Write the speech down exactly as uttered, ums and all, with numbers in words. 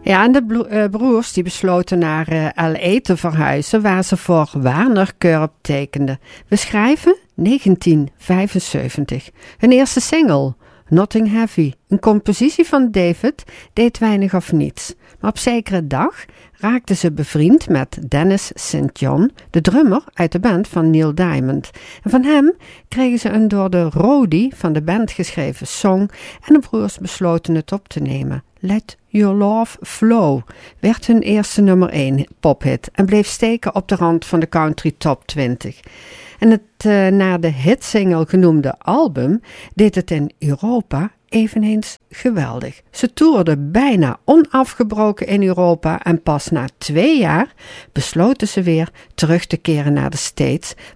Ja, en de blo- uh, broers die besloten naar uh, L A te verhuizen, waar ze voor Warner Curb tekenden. We schrijven negentien vijfenzeventig. Hun eerste single, Nothing Heavy, een compositie van David, deed weinig of niets. Maar op zekere dag raakten ze bevriend met Dennis Saint John, de drummer uit de band van Neil Diamond. En van hem kregen ze een door de roadie van de band geschreven song en de broers besloten het op te nemen. Let Your Love Flow werd hun eerste nummer één pophit en bleef steken op de rand van de country top twintig. En het uh, naar de hitsingle genoemde album deed het in Europa eveneens geweldig. Ze toerden bijna onafgebroken in Europa en pas na twee jaar besloten ze weer terug te keren naar de States,